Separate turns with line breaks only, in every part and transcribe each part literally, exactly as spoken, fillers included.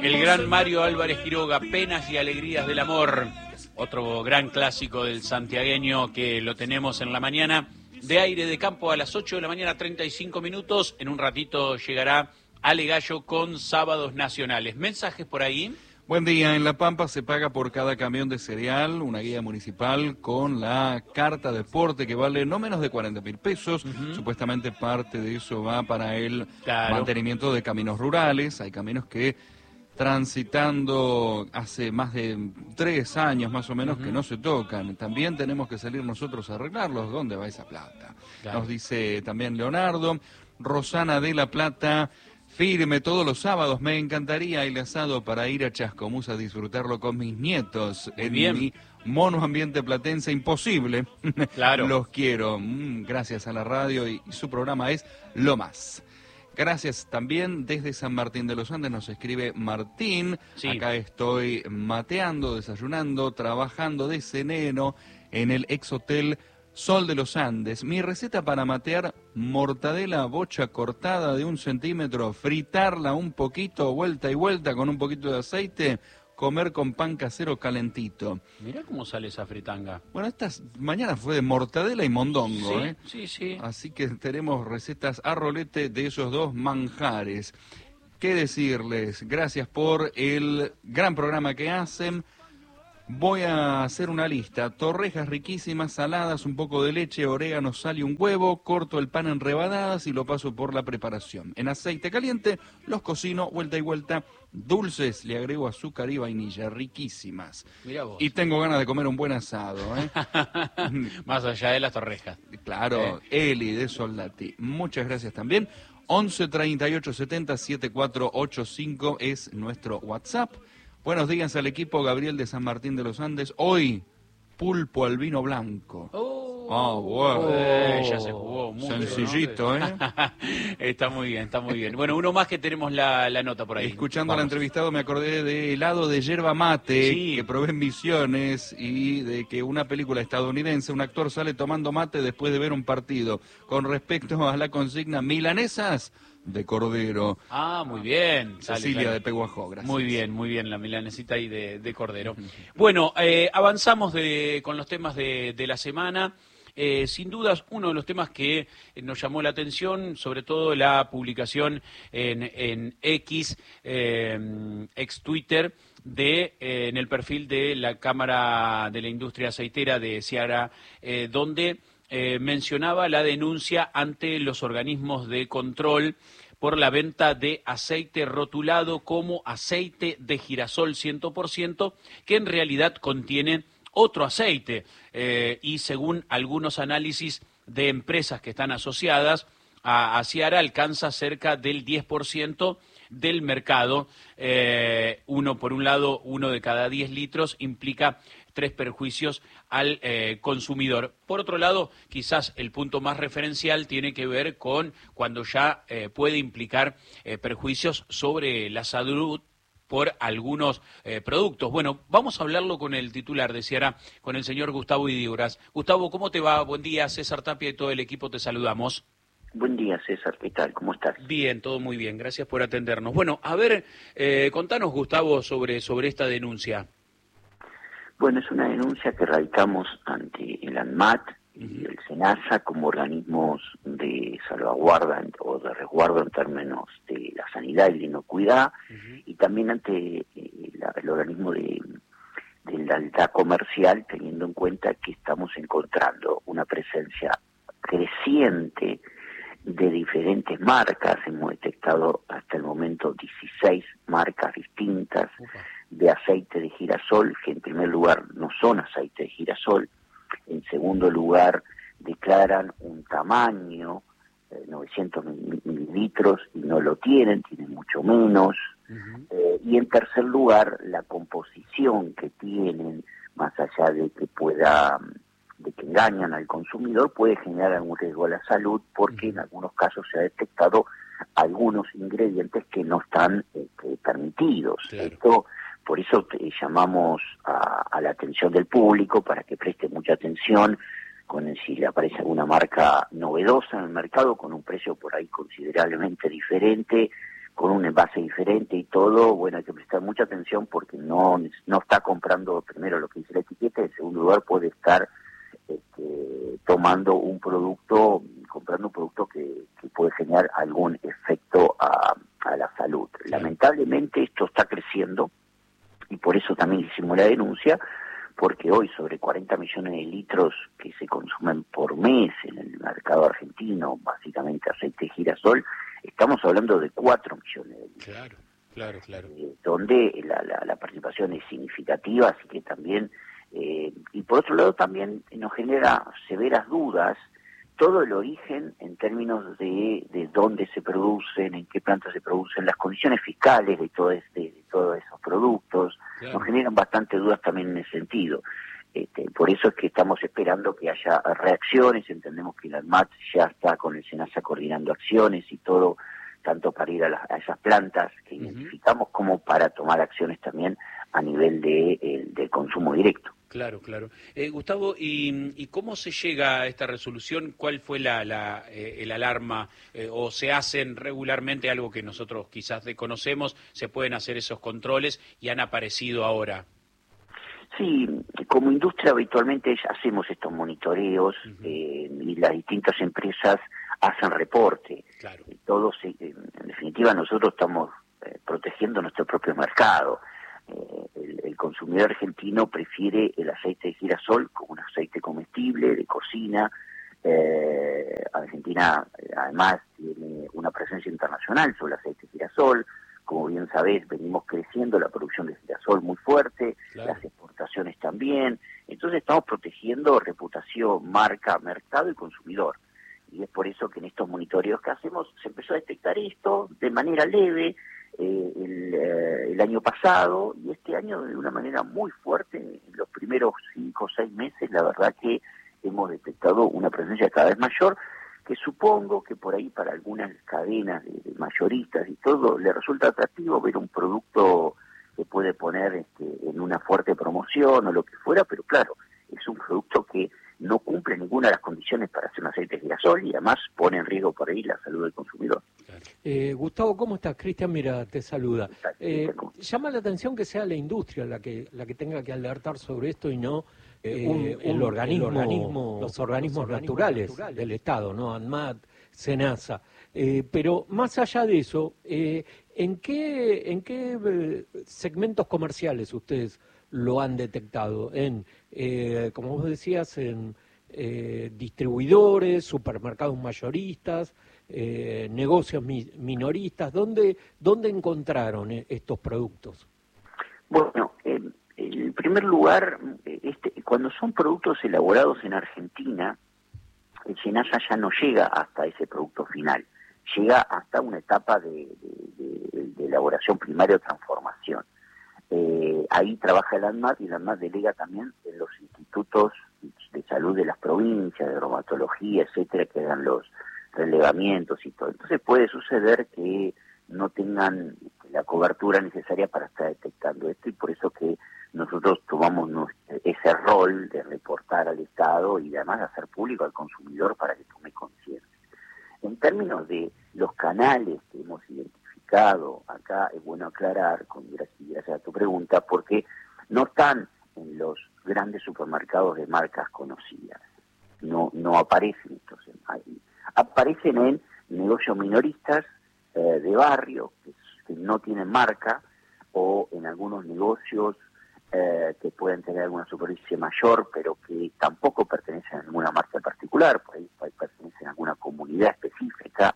El gran Mario Álvarez Quiroga, Penas y Alegrías del Amor, otro gran clásico del santiagueño que lo tenemos en la mañana de Aire de Campo a las ocho de la mañana, treinta y cinco minutos. En un ratito llegará Ale Gallo con Sábados Nacionales. ¿Mensajes por ahí?
Buen día. En La Pampa se paga por cada camión de cereal una guía municipal con la carta de porte que vale no menos de cuarenta mil pesos. Uh-huh. Supuestamente parte de eso va para el claro. mantenimiento de caminos rurales. Hay caminos que transitando hace más de tres años más o menos uh-huh. que no se tocan. También tenemos que salir nosotros a arreglarlos. ¿Dónde va esa plata? Claro. Nos dice también Leonardo. Rosana de La Plata. Firme todos los sábados, me encantaría el asado para ir a Chascomús a disfrutarlo con mis nietos.
Muy
en
bien.
Mi mono ambiente platense, imposible.
Claro.
Los quiero. Gracias a la radio y su programa es Lo Más. Gracias también desde San Martín de los Andes nos escribe Martín.
Sí.
Acá estoy mateando, desayunando, trabajando de sereno en el ex hotel Sol de los Andes. Mi receta para matear: mortadela bocha cortada de un centímetro, fritarla un poquito, vuelta y vuelta con un poquito de aceite, comer con pan casero calentito.
Mirá cómo sale esa fritanga.
Bueno, esta mañana fue de mortadela y mondongo,
sí,
¿eh?
Sí, sí.
Así que tenemos recetas a rolete de esos dos manjares. ¿Qué decirles? Gracias por el gran programa que hacen. Voy a hacer una lista: torrejas riquísimas, saladas, un poco de leche, orégano, sal y un huevo. Corto el pan en rebanadas y lo paso por la preparación. En aceite caliente los cocino vuelta y vuelta. Dulces, le agrego azúcar y vainilla, riquísimas.
Mirá vos.
Y tengo ganas de comer un buen asado, ¿eh?
Más allá de las torrejas.
Claro, eh. Eli de Soldati. Muchas gracias también. once treinta y ocho setenta setenta y cuatro ochenta y cinco es nuestro WhatsApp. Buenos días al equipo. Gabriel de San Martín de los Andes. Hoy, pulpo al vino blanco.
Oh,
oh bueno.
Eh, ya se jugó mucho,
sencillito,
¿no?
¿eh?
Está muy bien, está muy bien. Bueno, uno más que tenemos la, la nota por ahí.
Escuchando
Vamos.
al entrevistado me acordé de helado de yerba mate
sí.
que probé en Misiones y de que una película estadounidense, un actor sale tomando mate después de ver un partido. Con respecto a la consigna, milanesas de cordero.
Ah, muy bien.
Cecilia
Dale, claro.
de Peguajó, gracias.
Muy bien, muy bien, la milanesita ahí de, de cordero. Bueno, eh, avanzamos de, con los temas de, de la semana. Eh, sin dudas, uno de los temas que nos llamó la atención, sobre todo la publicación en, en X, eh, ex Twitter, de eh, en el perfil de la Cámara de la Industria Aceitera de Ceará, eh, donde Eh, mencionaba la denuncia ante los organismos de control por la venta de aceite rotulado como aceite de girasol cien por ciento, que en realidad contiene otro aceite. Eh, y según algunos análisis de empresas que están asociadas a, a Ceará, alcanza cerca del diez por ciento del mercado. Eh, uno, por un lado, uno de cada diez litros implica tres perjuicios al eh, consumidor. Por otro lado, quizás el punto más referencial tiene que ver con cuando ya eh, puede implicar eh, perjuicios sobre la salud por algunos eh, productos. Bueno, vamos a hablarlo con el titular de Ceará, con el señor Gustavo Idígoras. Gustavo, ¿cómo te va? Buen día, César Tapia y todo el equipo te saludamos.
Buen día, César, ¿qué tal? ¿Cómo estás?
Bien, todo muy bien, gracias por atendernos. Bueno, a ver, eh, contanos, Gustavo, sobre, sobre esta denuncia.
Bueno, es una denuncia que radicamos ante el ANMAT y el SENASA como organismos de salvaguarda o de resguardo en términos de la sanidad y la inocuidad, uh-huh. y también ante eh, la, el organismo de, de la alta comercial, teniendo en cuenta que estamos encontrando una presencia creciente de diferentes marcas. Hemos detectado hasta el momento dieciséis marcas distintas uh-huh. de aceite de girasol, que en primer lugar no son aceite de girasol, en segundo lugar declaran un tamaño, eh, novecientos mililitros, y no lo tienen, tienen mucho menos, uh-huh. eh, y en tercer lugar la composición que tienen, más allá de que pueda, de que engañan al consumidor, puede generar algún riesgo a la salud, porque uh-huh. en algunos casos se ha detectado algunos ingredientes que no están eh, permitidos. Claro. Esto, por eso te llamamos a, a la atención del público para que preste mucha atención con el, si le aparece alguna marca novedosa en el mercado con un precio por ahí considerablemente diferente, con un envase diferente y todo, bueno, hay que prestar mucha atención porque no, no está comprando primero lo que dice la etiqueta, y en segundo lugar puede estar este, tomando un producto, comprando un producto que, que puede generar algún efecto a, a la salud. Sí. Lamentablemente esto está creciendo y por eso también hicimos la denuncia, porque hoy sobre cuarenta millones de litros que se consumen por mes en el mercado argentino, básicamente aceite de girasol, estamos hablando de cuatro millones de litros.
Claro, claro, claro.
Eh, donde la, la, la participación es significativa, así que también, eh, y por otro lado también nos genera severas dudas todo el origen en términos de, de dónde se producen, en qué plantas se producen, las condiciones fiscales de, todo este, de todos esos productos, claro. Nos generan bastante dudas también en ese sentido. Este, por eso es que estamos esperando que haya reacciones, entendemos que la ANMAT ya está con el SENASA coordinando acciones y todo, tanto para ir a, las, a esas plantas que uh-huh. identificamos como para tomar acciones también a nivel de, el, del consumo directo.
Claro, claro. Eh, Gustavo, ¿y, ¿y cómo se llega a esta resolución? ¿Cuál fue la, la eh, el alarma? Eh, ¿O se hacen regularmente algo que nosotros quizás desconocemos? ¿Se pueden hacer esos controles y han aparecido ahora?
Sí, como industria habitualmente hacemos estos monitoreos uh-huh. eh, y las distintas empresas hacen reporte.
Claro.
Todos, en definitiva, nosotros estamos eh, protegiendo nuestro propio mercado. Eh, el, el consumidor argentino prefiere el aceite de girasol como un aceite comestible de cocina. Eh, Argentina además tiene una presencia internacional sobre el aceite de girasol. Como bien sabés, venimos creciendo la producción de girasol muy fuerte, claro. Las exportaciones también. Entonces estamos protegiendo reputación, marca, mercado y consumidor. Y es por eso que en estos monitoreos que hacemos se empezó a detectar esto de manera leve, Eh, el, eh, el año pasado y este año de una manera muy fuerte. En los primeros cinco o seis meses la verdad que hemos detectado una presencia cada vez mayor, que supongo que por ahí para algunas cadenas de, de mayoristas y todo le resulta atractivo ver un producto que puede poner este, en una fuerte promoción o lo que fuera, pero claro, es un producto que no cumple ninguna de las condiciones para hacer un aceite de girasol y además pone en riesgo por ahí la salud del consumidor.
Eh, Gustavo, ¿cómo estás? Cristian, mira, te saluda. Eh, llama la atención que sea la industria la que la que tenga que alertar sobre esto y no eh, un, el, un, organismo, el organismo, los organismos, los naturales, naturales del Estado, ¿no? ANMAT, SENASA. Eh, pero más allá de eso, eh, ¿en qué, en qué eh, segmentos comerciales ustedes lo han detectado? En, eh, como vos decías, en eh, distribuidores, supermercados mayoristas, eh, negocios mi, minoristas. ¿Dónde, ¿Dónde encontraron estos productos?
Bueno, eh, en primer lugar, este, cuando son productos elaborados en Argentina, el SENASA ya no llega hasta ese producto final, llega hasta una etapa de, de, de, de elaboración primaria o transformación. Eh, ahí trabaja el ANMAT y el ANMAT delega también en los institutos de salud de las provincias, de bromatología, etcétera, que dan los relevamientos y todo. Entonces puede suceder que no tengan la cobertura necesaria para estar detectando esto, y por eso que nosotros tomamos ese rol de reportar al Estado y además hacer público al consumidor para que tome conciencia. En términos de los canales que hemos identificado, acá es bueno aclarar, con gracias a tu pregunta, porque no están en los grandes supermercados de marcas conocidas, no no aparecen estos ahí. Aparecen en negocios minoristas eh, de barrio que, que no tienen marca, o en algunos negocios eh, que pueden tener alguna superficie mayor pero que tampoco pertenecen a ninguna marca particular, por ahí, por ahí pertenecen a alguna comunidad específica.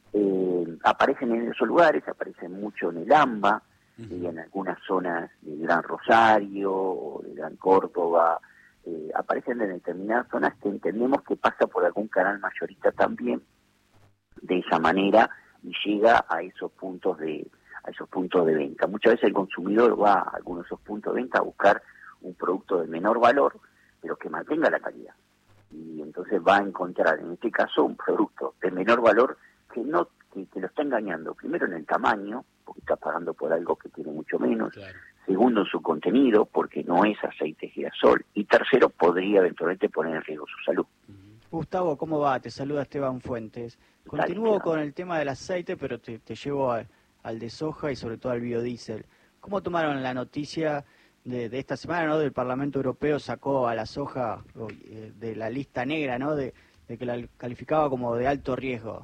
Eh, aparecen en esos lugares, aparecen mucho en el AMBA, uh-huh. y en algunas zonas de Gran Rosario o de Gran Córdoba. Eh, aparecen en determinadas zonas que entendemos que pasa por algún canal mayorista también, de esa manera, y llega a esos puntos de a esos puntos de venta. Muchas veces el consumidor va a algunos de esos puntos de venta a buscar un producto de menor valor, pero que mantenga la calidad. Y entonces va a encontrar, en este caso, un producto de menor valor que no que, que lo está engañando. Primero en el tamaño, porque está pagando por algo que tiene mucho menos. Claro. Segundo, en su contenido, porque no es aceite de girasol. Y tercero, podría eventualmente poner en riesgo su salud.
Gustavo, ¿cómo va? Te saluda Esteban Fuentes. Continúo con el tema del aceite, pero te, te llevo a, al de soja y sobre todo al biodiesel. ¿Cómo tomaron la noticia de, de esta semana, ¿no? Del Parlamento Europeo sacó a la soja eh, de la lista negra, ¿no? De, de que la calificaba como de alto riesgo.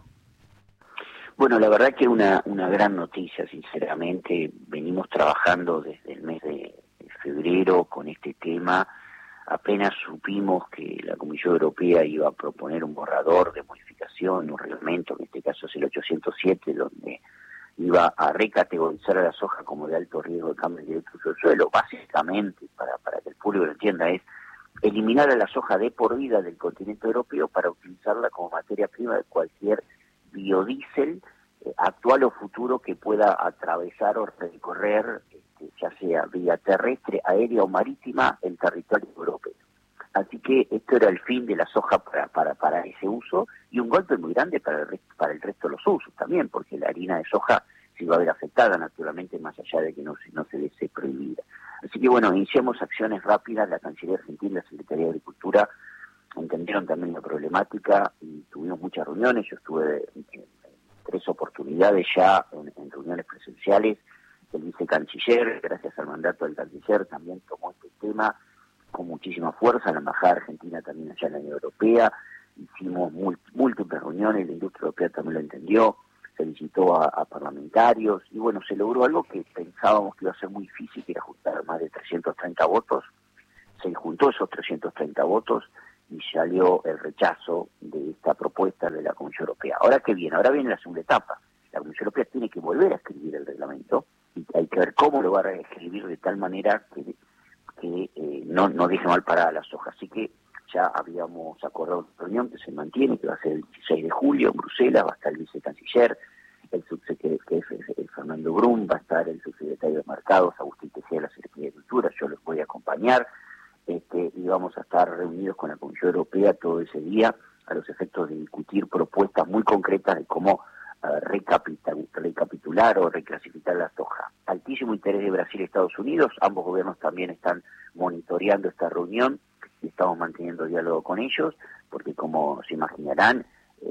Bueno, la verdad que una una gran noticia, sinceramente. Venimos trabajando desde el mes de febrero con este tema. Apenas supimos que la Comisión Europea iba a proponer un borrador de modificación, un reglamento, en este caso es el ochocientos siete, donde iba a recategorizar a la soja como de alto riesgo de cambio de uso del suelo. Básicamente, para, para que el público lo entienda, es eliminar a la soja de por vida del continente europeo para utilizarla como materia prima de cualquier biodiesel eh, actual o futuro que pueda atravesar o recorrer, este, ya sea vía terrestre, aérea o marítima, el territorio europeo. Así que esto era el fin de la soja para para para ese uso, y un golpe muy grande para el resto, para el resto de los usos también, porque la harina de soja se iba a ver afectada naturalmente, más allá de que no se, no se les sea prohibida. Así que bueno, iniciamos acciones rápidas. La Cancillería Argentina y la Secretaría de Agricultura entendieron también la problemática y tuvimos muchas reuniones. Yo estuve en, en tres oportunidades ya en, en reuniones presenciales. El vicecanciller, gracias al mandato del canciller, también tomó este tema con muchísima fuerza. La embajada argentina también allá en la Unión Europea. Hicimos múltiples reuniones, la industria europea también lo entendió, se visitó a, a parlamentarios y bueno, se logró algo que pensábamos que iba a ser muy difícil, que era juntar más de trescientos treinta votos. Se juntó esos trescientos treinta votos y salió el rechazo de esta propuesta de la Comisión Europea. Ahora qué viene, ahora viene la segunda etapa. La Comisión Europea tiene que volver a escribir el reglamento y hay que ver cómo lo va a escribir de tal manera que, que eh, no, no deje mal parada la soja. Así que ya habíamos acordado una reunión que se mantiene, que va a ser el dieciséis de julio en Bruselas. Va a estar el vicecanciller, el subsecretario, que es el Fernando Brum, va a estar el subsecretario de Mercados, Agustín Tejeda, de la Secretaría de Agricultura. Yo los voy a acompañar, este, y vamos a estar reunidos con la Comisión Europea todo ese día a los efectos de discutir propuestas muy concretas de cómo uh, recapitul- recapitular o reclasificar la soja. Altísimo interés de Brasil y Estados Unidos. Ambos gobiernos también están monitoreando esta reunión y estamos manteniendo diálogo con ellos, porque como se imaginarán,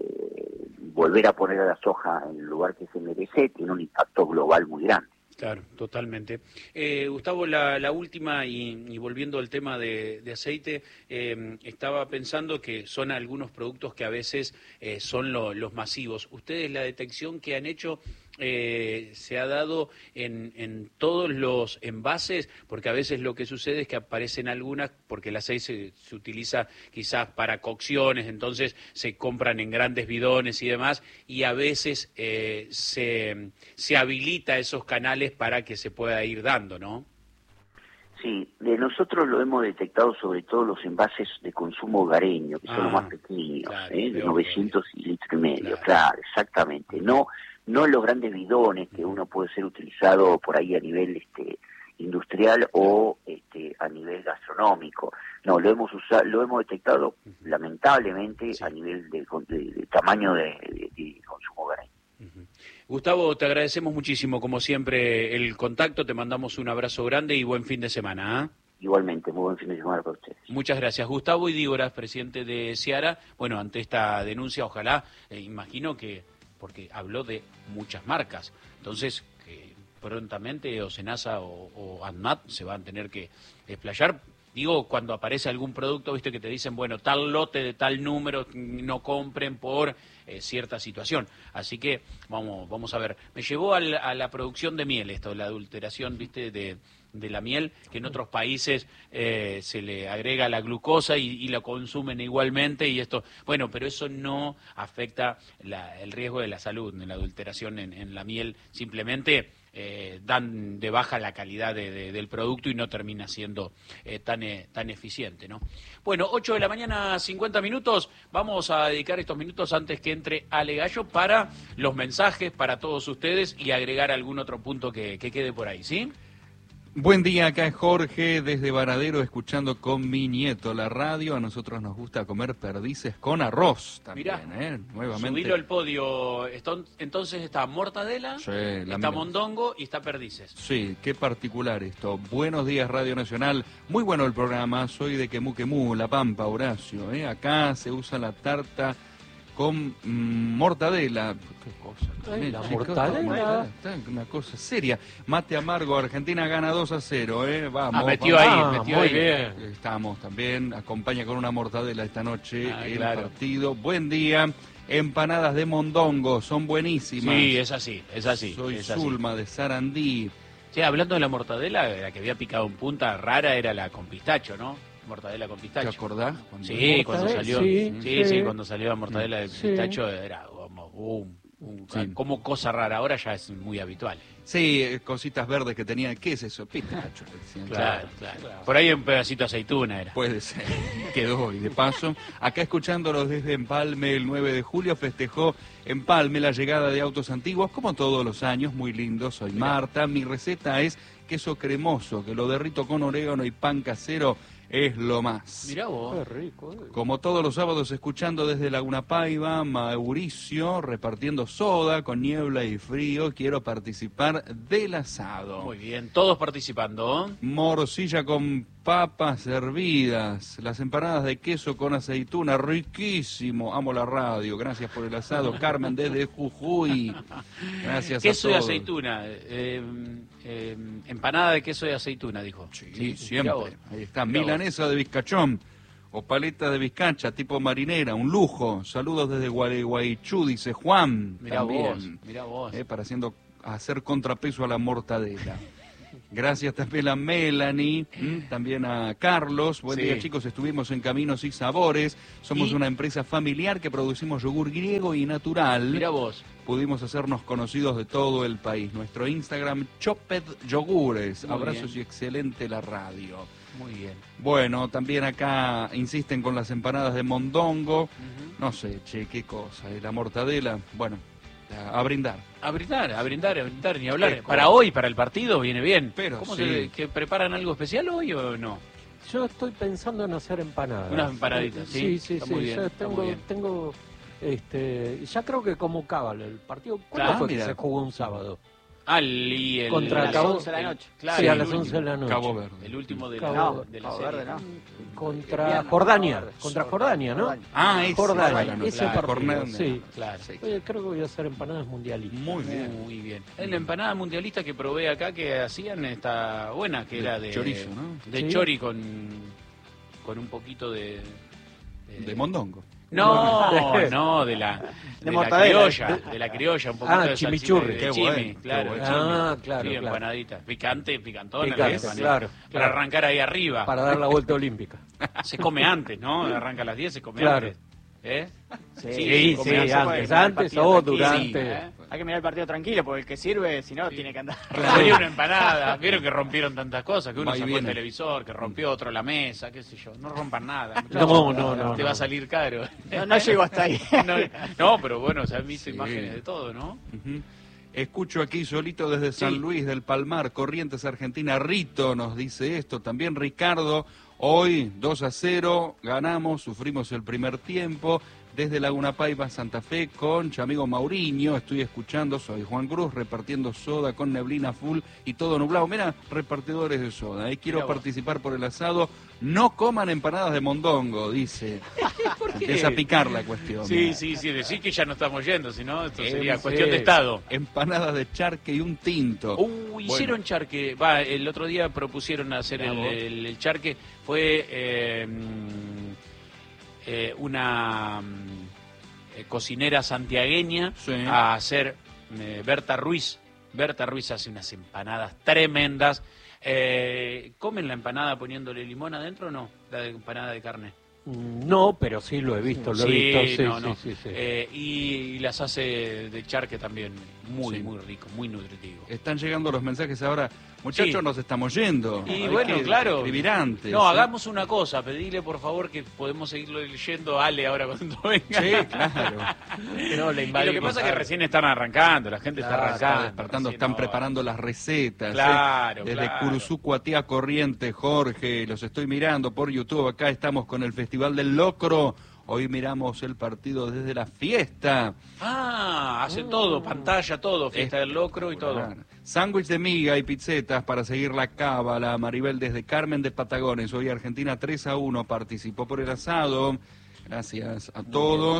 eh, volver a poner a la soja en el lugar que se merece tiene un impacto global muy grande.
Claro, totalmente. Eh, Gustavo, la, la última, y, y volviendo al tema de, de aceite, eh, estaba pensando que son algunos productos que a veces eh, son lo, los masivos. ¿Ustedes la detección que han hecho eh, se ha dado en, en todos los envases? Porque a veces lo que sucede es que aparecen algunas, porque el aceite se, se utiliza quizás para cocciones, entonces se compran en grandes bidones y demás, y a veces eh, se, se habilita esos canales para que se pueda ir dando, ¿no?
Sí, de nosotros lo hemos detectado sobre todo los envases de consumo hogareño, que ah, son los más pequeños, claro, ¿eh? de novecientos litros y medio, claro, claro exactamente. No no los grandes bidones que uno puede ser utilizado por ahí a nivel este industrial o este a nivel gastronómico. No, lo hemos usado, lo hemos detectado uh-huh. lamentablemente sí. a nivel de, de, de tamaño de, de, de consumo hogareño.
Uh-huh. Gustavo, te agradecemos muchísimo, como siempre, el contacto, te mandamos un abrazo grande y buen fin de semana. ¿eh?
Igualmente, muy buen fin de semana para ustedes.
Muchas gracias. Gustavo Idígoras, presidente de Seara. Bueno, ante esta denuncia, ojalá, eh, imagino que, porque habló de muchas marcas, entonces que prontamente o Senasa o, o ANMAT se van a tener que desplayar. Digo, cuando aparece algún producto, viste que te dicen, bueno, tal lote de tal número, no compren por eh, cierta situación. Así que vamos vamos a ver. Me llevó al, a la producción de miel esto, la adulteración, viste, de, de la miel, que en otros países eh, se le agrega la glucosa y, y la consumen igualmente. Y esto, bueno, pero eso no afecta la, el riesgo de la salud en la adulteración en, en la miel. Simplemente Eh, dan de baja la calidad de, de, del producto y no termina siendo eh, tan, eh, tan eficiente, ¿no? Bueno, ocho de la mañana, cincuenta minutos. Vamos a dedicar estos minutos antes que entre Ale Gallo para los mensajes para todos ustedes y agregar algún otro punto que, que quede por ahí, ¿sí?
Buen día, acá es Jorge desde Varadero escuchando con mi nieto la radio. A nosotros nos gusta comer perdices con arroz también. Mirá, ¿eh? Nuevamente.
Subilo al podio. Entonces está mortadela, sí, está mina. mondongo y está perdices.
Sí, qué particular esto. Buenos días, Radio Nacional. Muy bueno el programa. Soy de Quemú Quemú, La Pampa, Horacio. ¿eh? Acá se usa la tarta con mm, mortadela. ¿Qué cosa?
Ay, la
Chicos,
mortadela.
mortadela, está una cosa seria. Mate amargo, Argentina gana dos a cero, ¿eh? Vamos.
Ah, metió
vamos.
ahí,
Ah,
metió
muy
ahí.
bien.
Estamos también, acompaña con una mortadela esta noche
Ah,
el
claro.
partido. Buen día. Empanadas de mondongo, son buenísimas.
Sí, es así, es así.
Soy
es así.
Zulma de Sarandí.
Sí, hablando de la mortadela, la que había picado en punta rara era la con pistacho, ¿no? Mortadela con
¿Te
pistacho.
acordás? Cuando-
Sí, cuando
Mortadela,
salió.
sí,
Sí, sí,
sí.
cuando salió la mortadela de
Sí.
pistacho era como un, un-
Sí.
como cosa rara. Ahora ya es muy habitual.
Sí, eh, cositas verdes que tenían. ¿Qué es eso? Pistacho. decían.
Claro, claro. Por ahí un pedacito de aceituna era.
Puede ser. Quedó y de paso. Acá escuchándolos desde Empalme, el nueve de julio festejó Empalme la llegada de autos antiguos, como todos los años, muy lindo. Soy Marta. Mi receta es queso cremoso, que lo derrito con orégano y pan casero, es lo más.
Mirá vos.
Qué rico. eh.
Como todos los sábados, escuchando desde Laguna Paiva, Mauricio, repartiendo soda con niebla y frío, quiero participar del asado.
Muy bien, todos participando.
Morcilla con papas servidas, las empanadas de queso con aceituna, riquísimo. Amo la radio, gracias por el asado. Carmen desde Jujuy, gracias
Queso
a
y
todos.
aceituna. eh, eh, empanada de queso y aceituna, dijo.
Sí,
mirá
siempre.
vos.
Ahí está,
Mirá
milanesa de bizcachón o paleta de bizcacha tipo marinera, un lujo. Saludos desde Gualeguaychú, dice Juan.
Mirá
también,
vos, mirá vos.
eh, para haciendo, hacer contrapeso a la mortadela. Gracias también a Melanie, ¿m? También a Carlos. Buen
Sí.
día, chicos. Estuvimos en Caminos y Sabores. Somos
¿Y?
una empresa familiar que producimos yogur griego y natural.
Mirá vos.
Pudimos hacernos conocidos de todo el país. Nuestro Instagram, Choped Yogures.
Muy
Abrazos
bien.
y excelente la radio.
Muy bien.
Bueno, también acá insisten con las empanadas de mondongo.
Ujú.
No sé, che, qué cosa. ¿eh? La mortadela, bueno, a, a brindar.
A brindar, a brindar, a brindar, ni hablar.
Qué
Para
cosa.
hoy, para el partido, viene bien.
Pero
¿Cómo
sí.
se, que preparan algo especial hoy o no?
Yo estoy pensando en hacer empanadas.
Unas empanaditas, ¿sí?
Sí, sí,
Está
sí.
muy bien,
Yo
está
tengo,
muy bien.
tengo, este, ya creo que como cábala el partido. ¿Cuándo
Claro,
fue que
mira.
se jugó un sábado?
Ah, el, y el,
Contra
el-
las
Cabo-
once de la noche.
Claro,
sí, a
el
las
último.
once de la noche.
Cabo Verde.
El último de
Cabo-
la,
No,
de la
Cabo
serie.
Verde, ¿no?
Contra
Bien,
Jordania.
Cabo Verde.
Contra Jordania, ¿no?
Ah, ese.
Jordania,
Bueno,
ese
claro,
partido,
Jordania.
sí.
Claro.
Sí.
Oye, creo que voy a hacer empanadas mundialistas.
Muy bien.
Muy bien. En la empanada mundialista que probé acá que hacían está buena, que
De
era de
chorizo, ¿no?
De
Sí.
chori con con un poquito de
De mondongo.
No, no, de la de, la
mortadela.
criolla, de la criolla, un poquito
Ah,
de
chimichurri.
salchicha,
Qué
de chimi,
bueno, qué
claro,
bueno.
chimi.
Ah, claro,
Sí,
claro.
empanadita, picante, picantona,
Picante,
la empanada.
claro,
Para
claro.
arrancar ahí arriba.
Para dar la vuelta olímpica.
Se come antes, ¿no? Arranca a las diez, se come
Claro.
antes. ¿Eh?
Sí,
Sí,
come
sí,
antes.
antes,
Para el
antes
partido
o
tranquilo.
durante.
Sí, ¿eh?
Hay que mirar el partido tranquilo, porque el que sirve, si no, tiene que andar.
Sería una empanada. Vieron que rompieron tantas cosas, que uno
Va y
sacó el
viene.
televisor, que rompió otro la mesa, qué sé yo. No rompan nada.
No, no, no,
Te
no.
va a salir caro.
No, no llego hasta ahí.
No, no, pero bueno, se han visto
Sí.
imágenes de todo, ¿no?
Ujú. Escucho aquí solito desde San
Sí.
Luis del Palmar, Corrientes, Argentina. Rito nos dice esto. También Ricardo, hoy dos a cero, ganamos, sufrimos el primer tiempo. Desde Laguna Paiva, Santa Fe, con amigo Mauriño, estoy escuchando, soy Juan Cruz, repartiendo soda con neblina full y todo nublado. Mira, repartidores de soda, eh. quiero
Mirá vos.
participar por el asado. No coman empanadas de mondongo, dice.
¿Por qué?
Empieza a picar la cuestión.
Sí, sí, sí, decir que ya no estamos yendo, si no, esto
Eh,
sería
sí.
cuestión de Estado.
Empanadas de charque y un tinto.
Uh, hicieron
Bueno.
charque. Va, el otro día propusieron hacer el,
Bravo.
el- el charque. Fue eh, mm, eh, una mm, eh, cocinera santiagueña
Sí.
a hacer eh, Berta Ruiz. Berta Ruiz hace unas empanadas tremendas. Eh, ¿Comen la empanada poniéndole limón adentro o no? La de empanada de carne.
No, pero sí lo he visto, lo he visto. Sí,
no,
sí,
no.
sí, sí.
Eh, y, y las hace de charque también. Muy,
Sí.
muy rico, muy nutritivo.
Están llegando los mensajes ahora. Muchachos,
Sí.
nos estamos yendo.
Y
Hay
bueno,
que
claro.
escribir antes.
No,
¿eh?
hagamos una cosa, pedirle por favor que podemos seguirlo leyendo a Ale ahora cuando venga.
Sí, claro.
No, le
Y lo que
invadimos.
pasa es que recién están arrancando, la gente
Claro,
está
Están
arrancando.
despertando,
recién
están
ahora.
preparando las recetas. ¿eh?
Claro,
Desde
claro.
Curuzú, Cuatía, Corrientes, Jorge, los estoy mirando por YouTube. Acá estamos con el Festival del Locro. Hoy miramos el partido desde la fiesta.
Ah, hace todo, pantalla, todo, fiesta del locro y todo.
Espectacular. Sándwich de miga y pizzetas para seguir la cábala. Maribel desde Carmen de Patagones. Hoy Argentina tres a uno participó por el asado. Gracias a todos.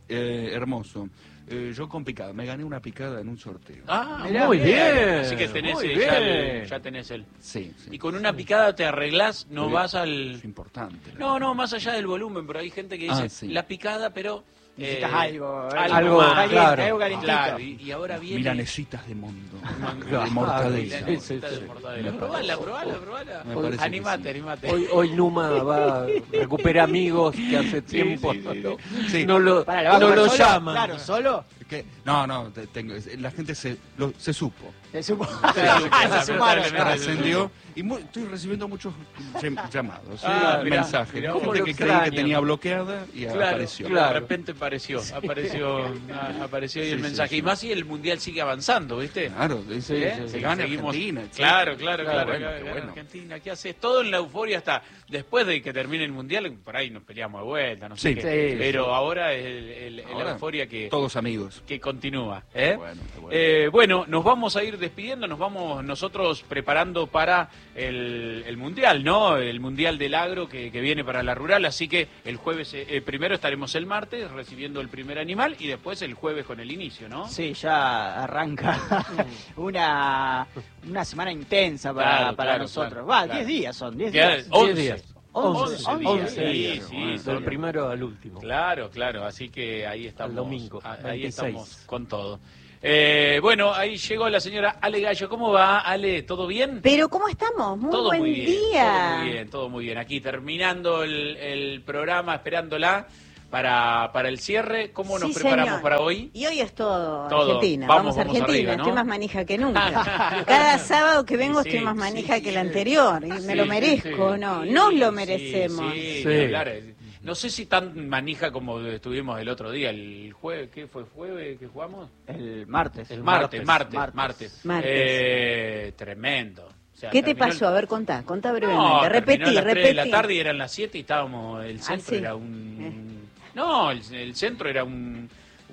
Eh, hermoso. Eh, yo con picada, me gané una picada en un sorteo.
Ah,
Mirá, muy bien.
Así que tenés,
muy
eh, ya,
bien.
el, ya tenés el...
Sí, sí.
Y con una picada te arreglás, no
Porque
vas al...
Es importante. la
No, no, más allá del volumen, pero hay gente que dice
Ah, sí.
la picada, pero...
Necesitas
eh,
algo, eh.
algo,
más.
claro.
Algo calentito.
Claro, y, y ahora viene...
Milanesitas de mundo.
Claro,
de mortadela.
sí, sí,
Milanesitas de
sí.
mortadela. Probala, probala, probala.
Me parece que
Animate,
sí.
animate.
Hoy, hoy Numa va a recuperar amigos que hace tiempo
sí, sí,
no,
sí.
no lo,
Para, ¿la vas a
no
comer
lo
solo?
llaman.
Claro, ¿solo?
Que- No, no, te- tengo, la gente se, lo- se supo.
Se supo.
Claro,
Se sumaron.
claro.
Trascendió y mu- estoy recibiendo muchos llam- llamados, ¿sí?
Ah, mirá,
mensajes.
mirá,
gente
cómo
que
lo
creí que
extrañan.
tenía bloqueada y
Claro,
apareció.
de
Claro.
repente apareció, apareció, ah, apareció ahí
Sí,
el
sí,
mensaje.
sí.
Y más si el mundial sigue avanzando, ¿viste?
Claro, dice,
Sí,
¿Eh?
sí,
se
sí.
gana
Seguimos-
Argentina. che.
Claro, claro,
Qué
claro.
bueno,
gana-
qué
gana
bueno.
Argentina, ¿qué haces? Todo en la euforia hasta después de que termine el mundial, por ahí nos peleamos de vuelta, no sé
Sí.
qué.
Sí,
Pero
sí.
ahora es el, el- el
Ahora,
euforia que,
Todos amigos.
que continúa. ¿eh?
Bueno, qué bueno.
Eh, bueno, nos vamos a ir despidiendo, nos vamos nosotros preparando para el, el Mundial, ¿no? El Mundial del Agro que, que viene para la rural, así que el jueves, eh, primero estaremos el martes recibiendo el primer animal y después el jueves con el inicio, ¿no?
Sí, ya arranca una, una semana intensa para,
Claro,
para
claro,
nosotros.
claro,
Va,
claro.
diez días son, diez
Queda-
días.
once.
diez días.
once,
once
once
días.
días.
Sí, sí,
Bueno,
son-
Del primero al último.
Claro, claro, así que ahí estamos.
Al domingo,
a- Ahí
veintiséis.
estamos con todo. Eh, bueno, ahí llegó la señora Ale Gallo. ¿Cómo va, Ale? ¿Todo bien?
Pero ¿cómo estamos? Muy
todo
buen
muy bien,
día.
todo muy bien, todo muy bien. Aquí terminando el, el programa, esperándola para, para el cierre. ¿Cómo nos
Sí,
preparamos
señor.
para hoy?
Y hoy es todo,
Todo.
Argentina.
Vamos,
Vamos, a
vamos
Argentina.
arriba, ¿no?
Estoy más manija que nunca. Cada sábado que vengo
Sí,
estoy más
sí,
manija
sí,
que el
sí.
anterior. Y me
Sí,
lo
sí,
merezco,
sí.
¿no?
Sí,
Nos lo
sí,
merecemos.
Sí,
Sí.
ni hablar. No sé si tan manija como estuvimos el otro día, el jueves, ¿qué fue? ¿Jueves que jugamos?
El martes.
El martes, martes, martes.
martes.
Martes.
Eh, tremendo. O sea,
¿Qué te
terminó el-
pasó? A ver, contá, contá
No,
brevemente.
terminó
repetí,
a las tres
repetí.
de la tarde y eran las siete y estábamos, el centro
sí.
era un... No, el, el centro era un...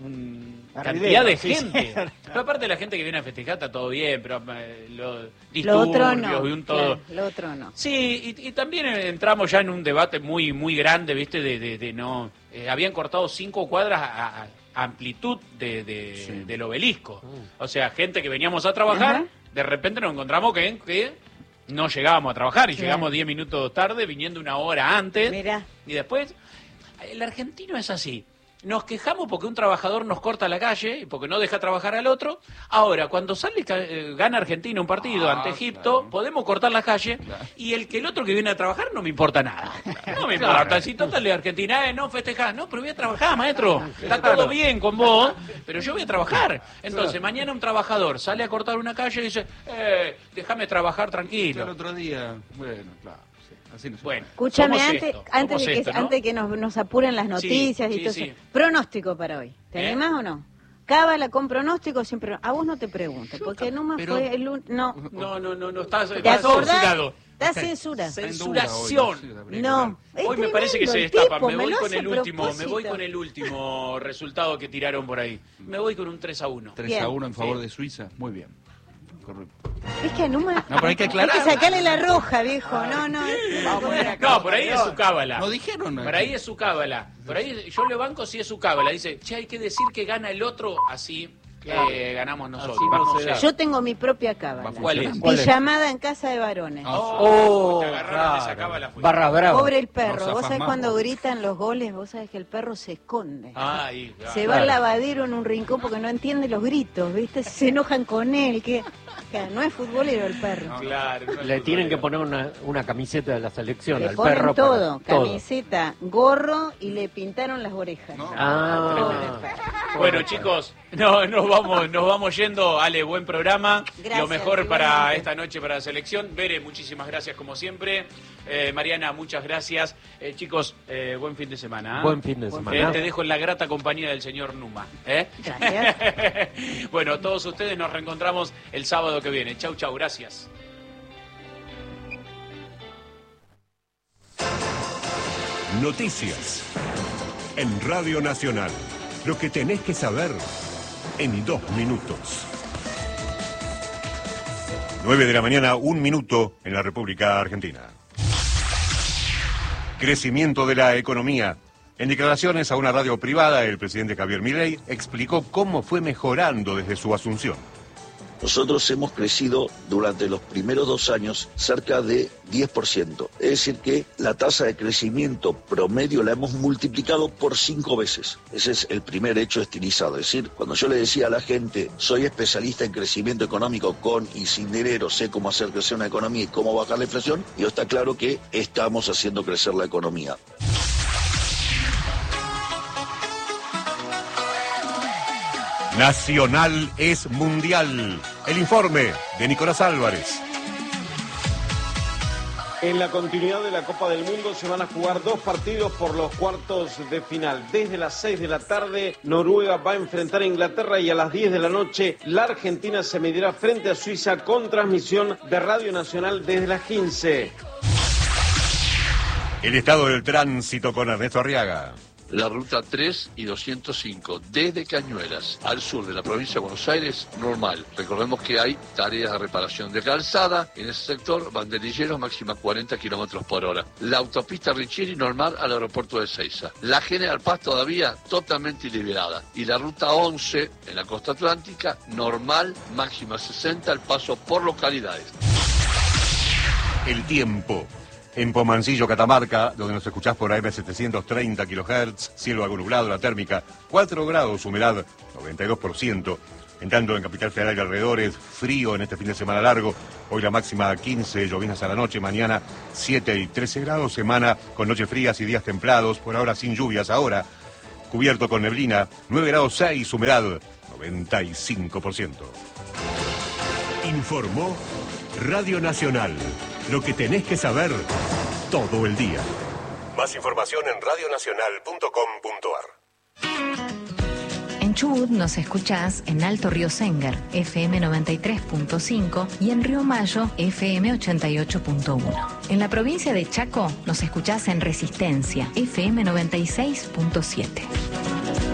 un
Hervidero,
cantidad de
sí, sí.
gente. Pero aparte la gente que viene a festejar está todo bien, pero eh, lo,
Lo otro
disturbios
no.
y un todo...
claro, lo otro no.
Sí, y, y también entramos ya en un debate muy muy grande, ¿viste? De, de, de no... eh, habían cortado cinco cuadras a, a amplitud de, de-
Sí.
del obelisco. O sea, gente que veníamos a trabajar,
Ajá.
de repente nos encontramos que, que no llegábamos a trabajar y
Claro.
llegamos diez minutos tarde, viniendo una hora antes.
Mirá.
Y después, el argentino es así. Nos quejamos porque un trabajador nos corta la calle y porque no deja trabajar al otro. Ahora, cuando sale ca- eh, gana Argentina un partido
Ah,
ante Egipto,
claro.
podemos cortar la calle
Claro.
y el que el otro que viene a trabajar no me importa nada. No me importa. Si total de Argentina, eh, no festejás. No, pero voy a trabajar, maestro. Está todo bien con vos, pero yo voy a trabajar. Entonces, mañana un trabajador sale a cortar una calle y dice, eh, déjame trabajar
El
tranquilo.
otro día, bueno, claro, sí, así no se
Bueno,
Escúchame,
somos
antes,
esto,
antes,
somos
de que,
esto, ¿no?
antes de que nos, nos apuren las noticias
Sí,
y
sí,
todo
sí.
eso. Pronóstico para hoy. ¿Te
¿Eh?
animás o no? Cábala con pronóstico siempre. A vos no te pregunto, porque no más
pero-
fue el un- No.
No, no, no, no, estás,
¿Te
estás
acordás?
censurado.
Está censura.
Está en duda hoy,
Censuración.
sí, habría que
No.
ver.
Es
Hoy me parece que se
tremendo el
destapa.
tipo,
Me voy
lo
con
hace
el
a
último, me voy
propósito.
con el último resultado que tiraron por ahí. Me voy con un tres a uno.
tres
Bien.
a uno en favor
Sí.
de Suiza, muy bien. Correcto.
Es que Numa...
No, pero hay que aclarar.
Hay que sacarle la roja, viejo. No, no. es-
Vamos a poner acá.
No, por ahí es su cábala.
No dijeron nada.
Por ahí es su cábala. Por ahí yo le banco si es su cábala. Dice, che, hay que decir que gana el otro, así eh, ganamos nosotros.
Así no
No
se da.
sé.
Yo tengo mi propia cábala.
¿Cuál es?
¿Cuál es?
Pijamada en casa de varones.
Ah,
Oh, te agarraron esa cábala. fuiste.
Barra brava.
Pobre el
No
perro.
zafas
Vos sabés
más,
cuando
vos.
gritan los goles, vos sabés que el perro se esconde.
Ay,
Se
claro.
va al lavadero en un rincón porque no entiende los gritos, ¿viste? Se enojan con él. Que, que no es futbolero el perro.
Claro, no es
Le tienen que
futbolero.
poner una, una camiseta de la selección
Le
al
ponen
perro. para-
todo, camiseta, gorro y le pintaron las orejas.
No.
Ah,
Pobre perro.
Bueno, chicos, no, nos vamos, nos vamos yendo. Ale, buen programa.
Gracias,
Lo mejor para
igualmente.
esta noche para la selección. Bere, muchísimas gracias como siempre. Eh, Mariana, muchas gracias. Eh, chicos, eh, buen fin de semana. ¿eh?
Buen fin de
Eh,
semana.
te dejo en la grata compañía del señor Numa. ¿eh?
Gracias.
Bueno, todos ustedes nos reencontramos el sábado que viene. Chau, chau, gracias.
Noticias. En Radio Nacional. Lo que tenés que saber en dos minutos. nueve de la mañana, un minuto en la República Argentina. Crecimiento de la economía En declaraciones a una radio privada, el presidente Javier Milei explicó cómo fue mejorando desde su asunción.
Nosotros hemos crecido durante los primeros dos años cerca de diez por ciento. Es decir que la tasa de crecimiento promedio la hemos multiplicado por cinco veces. Ese es el primer hecho estilizado. Es decir, cuando yo le decía a la gente, soy especialista en crecimiento económico con y sin dinero, sé cómo hacer crecer una economía y cómo bajar la inflación, y está claro que estamos haciendo crecer la economía.
Nacional es mundial. El informe de Nicolás Álvarez.
En la continuidad de la Copa del Mundo se van a jugar dos partidos por los cuartos de final. Desde las seis de la tarde, Noruega va a enfrentar a Inglaterra y a las diez de la noche, la Argentina se medirá frente a Suiza con transmisión de Radio Nacional desde las quince.
El estado del tránsito con Ernesto Arriaga.
La ruta tres y doscientos cinco, desde Cañuelas al sur de la provincia de Buenos Aires, normal. Recordemos que hay tareas de reparación de calzada. En ese sector, banderilleros máxima cuarenta kilómetros por hora. La autopista Riccieri normal al aeropuerto de Seiza. La General Paz todavía totalmente liberada. Y la ruta once en la costa atlántica, normal, máxima sesenta, al paso por localidades.
El tiempo. En Pomancillo, Catamarca, donde nos escuchás por A M setecientos treinta kilohertz, cielo algo nublado, la térmica cuatro grados, humedad noventa y dos por ciento. En tanto, en Capital Federal y alrededores, frío en este fin de semana largo. Hoy la máxima quince, llovinas a la noche, mañana siete y trece grados, semana con noches frías y días templados, por ahora sin lluvias, ahora cubierto con neblina, nueve grados seis, humedad noventa y cinco por ciento. Informó Radio Nacional. Lo que tenés que saber todo el día. Más información en radio nacional punto com punto a r.
En Chubut nos escuchás en Alto Río Sengar, F M noventa y tres punto cinco, y en Río Mayo, F M ochenta y ocho punto uno. En la provincia de Chaco nos escuchás en Resistencia, F M noventa y seis punto siete.